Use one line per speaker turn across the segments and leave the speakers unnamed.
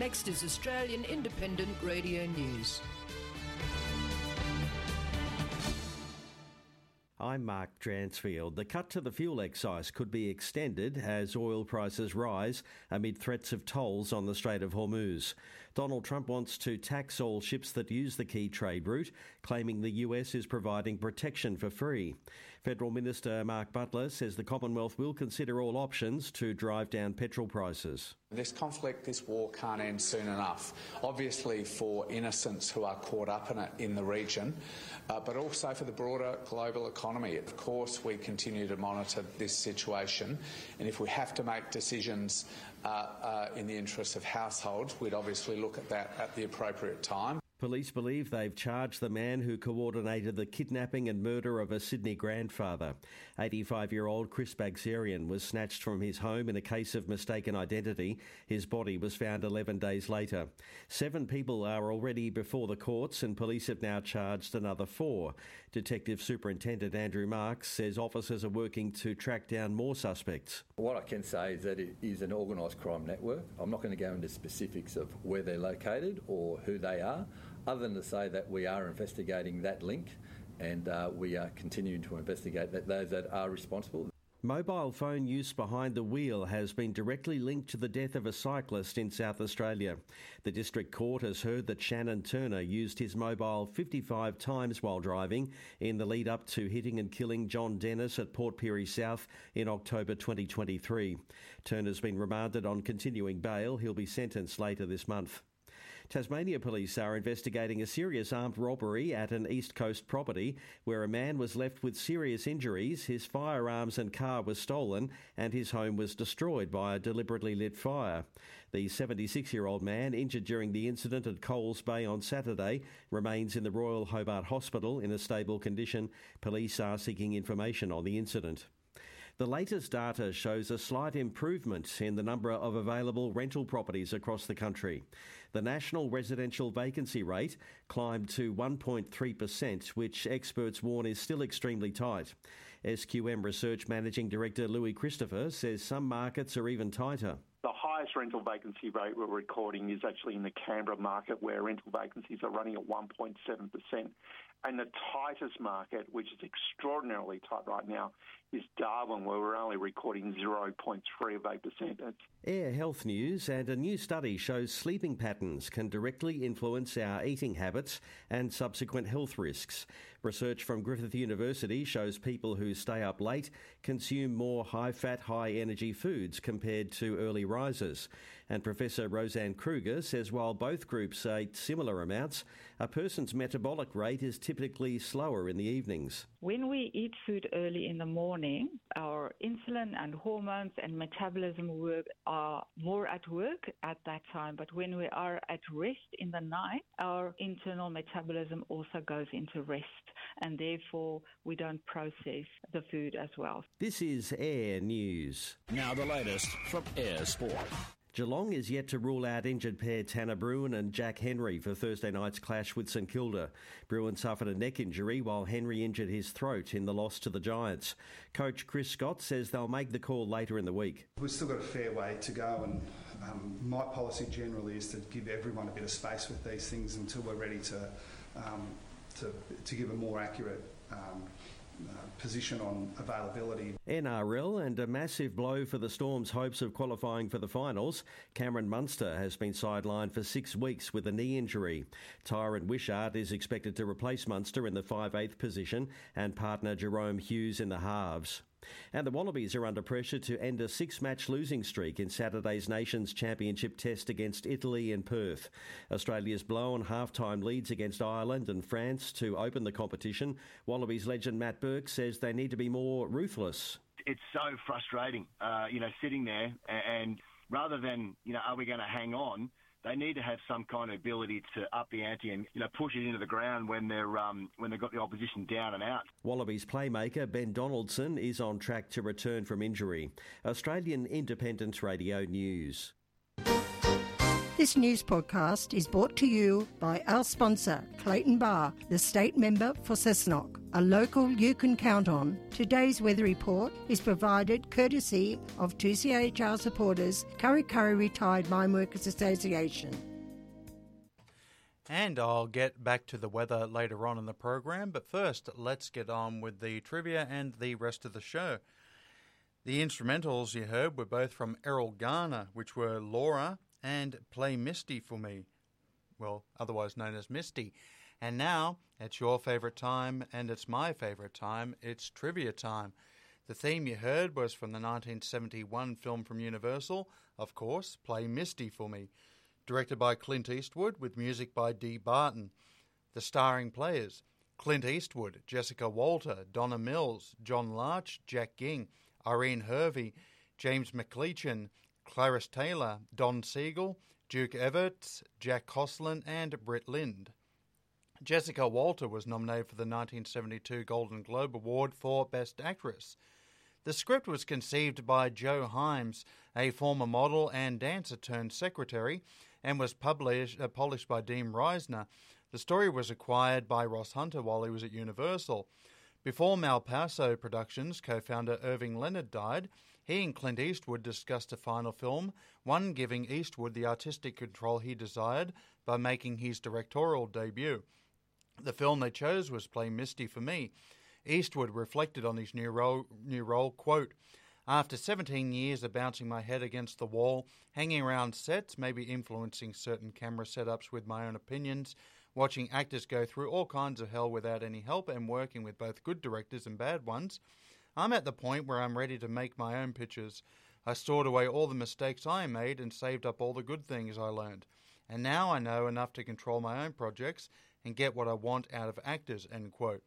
Next is Australian Independent Radio News.
I'm Mark Dransfield. The cut to the fuel excise could be extended as oil prices rise amid threats of tolls on the Strait of Hormuz. Donald Trump wants to tax all ships that use the key trade route, claiming the US is providing protection for free. Federal Minister Mark Butler says the Commonwealth will consider all options to drive down petrol prices.
This conflict, this war can't end soon enough. Obviously for innocents who are caught up in it in the region, but also for the broader global economy. Of course, we continue to monitor this situation, and if we have to make decisions in the interests of households, we'd obviously look at that at the appropriate time.
Police believe they've charged the man who coordinated the kidnapping and murder of a Sydney grandfather. 85-year-old Chris Bagsarian was snatched from his home in a case of mistaken identity. His body was found 11 days later. 7 people are already before the courts and police have now charged another 4. Detective Superintendent Andrew Marks says officers are working to track down more suspects.
What I can say is that it is an organised crime network. I'm not going to go into specifics of where they're located or who they are, other than to say that we are investigating that link and we are continuing to investigate those that are responsible.
Mobile phone use behind the wheel has been directly linked to the death of a cyclist in South Australia. The District Court has heard that Shannon Turner used his mobile 55 times while driving in the lead up to hitting and killing John Dennis at Port Pirie South in October 2023. Turner's been remanded on continuing bail. He'll be sentenced later this month. Tasmania police are investigating a serious armed robbery at an East Coast property where a man was left with serious injuries, his firearms and car was stolen and his home was destroyed by a deliberately lit fire. The 76-year-old man, injured during the incident at Coles Bay on Saturday, remains in the Royal Hobart Hospital in a stable condition. Police are seeking information on the incident. The latest data shows a slight improvement in the number of available rental properties across the country. The national residential vacancy rate climbed to 1.3%, which experts warn is still extremely tight. SQM Research Managing Director Louis Christopher says some markets are even tighter.
The highest rental vacancy rate we're recording is actually in the Canberra market, where rental vacancies are running at 1.7%. And the tightest market, which is extraordinarily tight right now, is Darwin, where we're only recording 0.3%.
Air Health News, and a new study shows sleeping patterns can directly influence our eating habits and subsequent health risks. Research from Griffith University shows people who stay up late consume more high-fat, high-energy foods compared to early risers. And Professor Roseanne Kruger says while both groups ate similar amounts, a person's metabolic rate is typically slower in the evenings.
When we eat food early in the morning, our insulin and hormones and metabolism work are more at work at that time. But when we are at rest in the night, our internal metabolism also goes into rest, and therefore we don't process the food as well.
This is Air News.
Now the latest from Air Sport.
Geelong is yet to rule out injured pair Tanner Bruin and Jack Henry for Thursday night's clash with St Kilda. Bruin suffered a neck injury while Henry injured his throat in the loss to the Giants. Coach Chris Scott says they'll make the call later in the week.
We've still got a fair way to go, and my policy generally is to give everyone a bit of space with these things until we're ready to give a more accurate position on availability.
NRL, and a massive blow for the Storm's hopes of qualifying for the finals. Cameron Munster has been sidelined for 6 weeks with a knee injury. Tyron Wishart is expected to replace Munster in the 5/8 position and partner Jerome Hughes in the halves. And the Wallabies are under pressure to end a 6-match losing streak in Saturday's Nations Championship test against Italy in Perth. Australia's blown half-time leads against Ireland and France to open the competition. Wallabies legend Matt Burke says they need to be more ruthless.
It's so frustrating, sitting there and rather than, are we going to hang on? They need to have some kind of ability to up the ante and push it into the ground when they've got the opposition down and out.
Wallabies playmaker Ben Donaldson is on track to return from injury. Australian Independent Radio News.
This news podcast is brought to you by our sponsor, Clayton Bar, the state member for Cessnock, a local you can count on. Today's weather report is provided courtesy of 2CHR supporters, Kurri Kurri Retired Mine Workers Association.
And I'll get back to the weather later on in the program, but first let's get on with the trivia and the rest of the show. The instrumentals you heard were both from Errol Garner, which were Laura and Play Misty for Me, well, otherwise known as Misty. And now, it's your favourite time, and it's my favourite time, it's trivia time. The theme you heard was from the 1971 film from Universal, of course, Play Misty for Me, directed by Clint Eastwood with music by Dee Barton. The starring players, Clint Eastwood, Jessica Walter, Donna Mills, John Larch, Jack Ging, Irene Hervey, James McLeachin, Clarice Taylor, Don Siegel, Duke Everts, Jack Coslin, and Britt Lind. Jessica Walter was nominated for the 1972 Golden Globe Award for Best Actress. The script was conceived by Joe Himes, a former model and dancer turned secretary, and was polished by Dean Reisner. The story was acquired by Ross Hunter while he was at Universal. Before Malpaso Productions co-founder Irving Leonard died, he and Clint Eastwood discussed a final film, one giving Eastwood the artistic control he desired by making his directorial debut. The film they chose was Play Misty for Me. Eastwood reflected on his new role, quote, "After 17 years of bouncing my head against the wall, hanging around sets, maybe influencing certain camera setups with my own opinions, watching actors go through all kinds of hell without any help and working with both good directors and bad ones, I'm at the point where I'm ready to make my own pictures. I stored away all the mistakes I made and saved up all the good things I learned. And now I know enough to control my own projects and get what I want out of actors," end quote.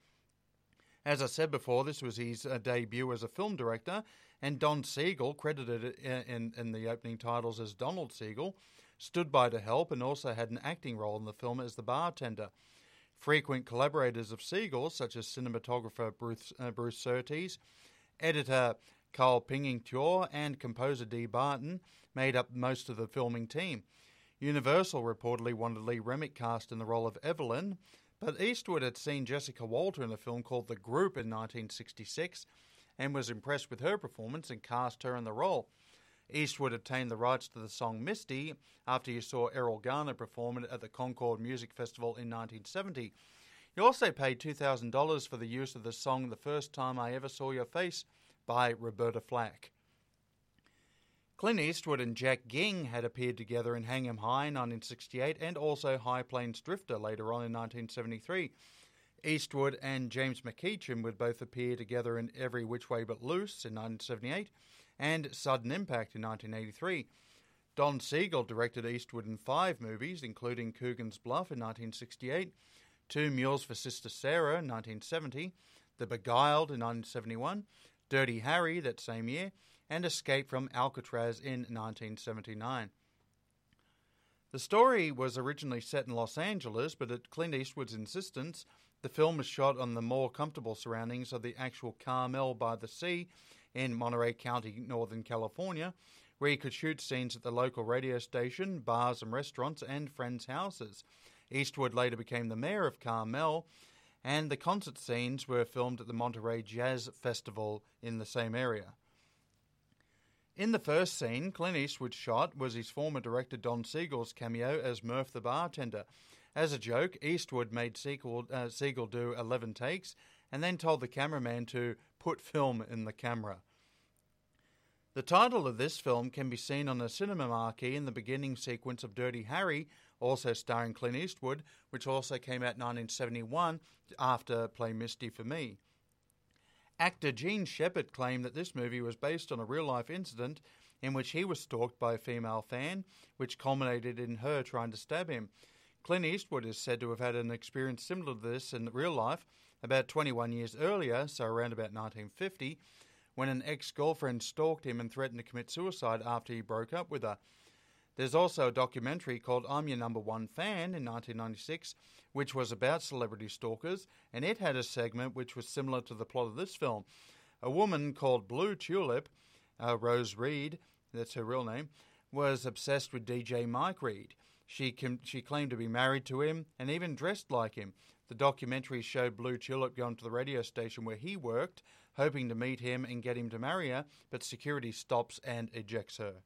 As I said before, this was his debut as a film director, and Don Siegel, credited in the opening titles as Donald Siegel, stood by to help and also had an acting role in the film as the bartender. Frequent collaborators of Siegel, such as cinematographer Bruce Surtees, editor Carl Pinging-Tor, and composer Dee Barton, made up most of the filming team. Universal reportedly wanted Lee Remick cast in the role of Evelyn, but Eastwood had seen Jessica Walter in a film called The Group in 1966 and was impressed with her performance and cast her in the role. Eastwood obtained the rights to the song Misty after he saw Errol Garner perform it at the Concord Music Festival in 1970. He also paid $2,000 for the use of the song The First Time I Ever Saw Your Face by Roberta Flack. Clint Eastwood and Jack Ging had appeared together in Hang 'Em High in 1968 and also High Plains Drifter later on in 1973. Eastwood and James McEachern would both appear together in Every Which Way But Loose in 1978 and Sudden Impact in 1983. Don Siegel directed Eastwood in 5 movies, including Coogan's Bluff in 1968, Two Mules for Sister Sarah in 1970, The Beguiled in 1971, Dirty Harry that same year, and Escape from Alcatraz in 1979. The story was originally set in Los Angeles, but at Clint Eastwood's insistence, the film was shot on the more comfortable surroundings of the actual Carmel by the Sea in Monterey County, Northern California, where he could shoot scenes at the local radio station, bars and restaurants, and friends' houses. Eastwood later became the mayor of Carmel, and the concert scenes were filmed at the Monterey Jazz Festival in the same area. In the first scene Clint Eastwood shot was his former director Don Siegel's cameo as Murph the bartender. As a joke, Eastwood made Siegel do 11 takes and then told the cameraman to put film in the camera. The title of this film can be seen on a cinema marquee in the beginning sequence of Dirty Harry, also starring Clint Eastwood, which also came out in 1971 after Play Misty for Me. Actor Gene Shepard claimed that this movie was based on a real-life incident in which he was stalked by a female fan, which culminated in her trying to stab him. Clint Eastwood is said to have had an experience similar to this in real life about 21 years earlier, so around about 1950, when an ex-girlfriend stalked him and threatened to commit suicide after he broke up with her. There's also a documentary called I'm Your Number One Fan in 1996, which was about celebrity stalkers, and it had a segment which was similar to the plot of this film. A woman called Blue Tulip, Rose Reed, that's her real name, was obsessed with DJ Mike Reid. She claimed to be married to him and even dressed like him. The documentary showed Blue Tulip going to the radio station where he worked, hoping to meet him and get him to marry her, but security stops and ejects her.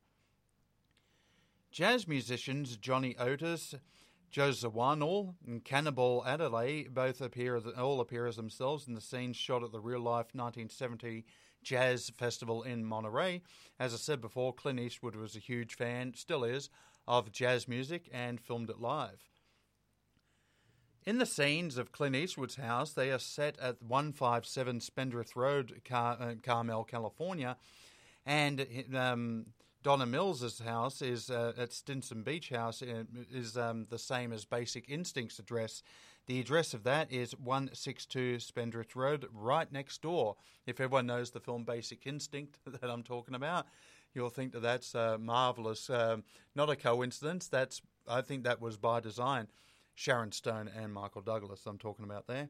Jazz musicians Johnny Otis, Joe Zawinul and Cannibal Adderley all appear as themselves in the scenes shot at the real-life 1970 Jazz Festival in Monterey. As I said before, Clint Eastwood was a huge fan, still is, of jazz music and filmed it live. In the scenes of Clint Eastwood's house, they are set at 157 Spendthrift Road, Carmel, California, and Donna Mills' house is at Stinson Beach House is the same as Basic Instinct's address. The address of that is 162 Spendthrift Road, right next door. If everyone knows the film Basic Instinct that I'm talking about, you'll think that that's marvellous. Not a coincidence. I think that was by design. Sharon Stone and Michael Douglas I'm talking about there.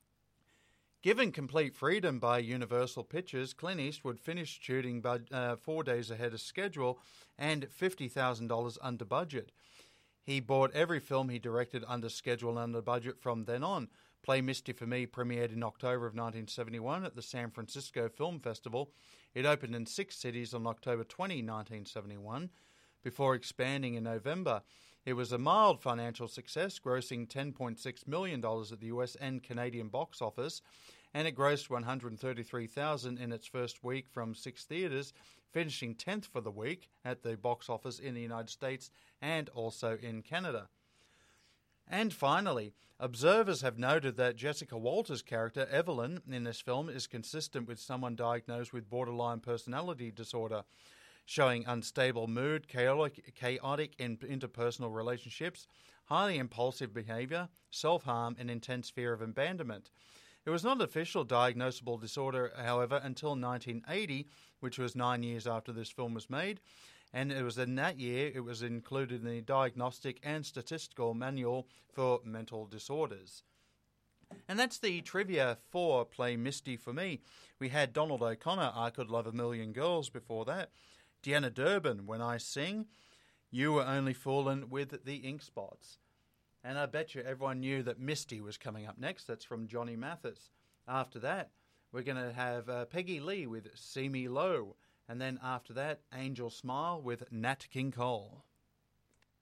Given complete freedom by Universal Pictures, Clint Eastwood finished shooting 4 days ahead of schedule and $50,000 under budget. He bought every film he directed under schedule and under budget from then on. Play Misty for Me premiered in October of 1971 at the San Francisco Film Festival. It opened in 6 cities on October 20, 1971, before expanding in November. It was a mild financial success, grossing $10.6 million at the US and Canadian box office, and it grossed $133,000 in its first week from 6 theatres, finishing 10th for the week at the box office in the United States and also in Canada. And finally, observers have noted that Jessica Walter's character, Evelyn, in this film is consistent with someone diagnosed with borderline personality disorder, showing unstable mood, chaotic interpersonal relationships, highly impulsive behaviour, self-harm and intense fear of abandonment. It was not an official diagnosable disorder, however, until 1980, which was 9 years after this film was made, and it was in that year it was included in the Diagnostic and Statistical Manual for Mental Disorders. And that's the trivia for Play Misty for Me. We had Donald O'Connor, I Could Love a Million Girls before that. Deanna Durbin, When I Sing. You Were Only Fooling with the Ink Spots. And I bet you everyone knew that Misty was coming up next. That's from Johnny Mathis. After that, we're going to have Peggy Lee with See Me Low. And then after that, Angel Smile with Nat King Cole.